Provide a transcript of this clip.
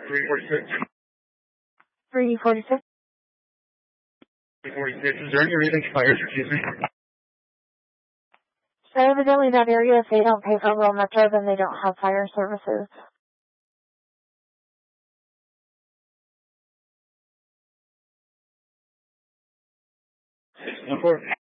346. 346. 346. Is there any reason fires refuse me? So evidently that area, if they don't pay for Rural Metro, then they don't have fire services. No,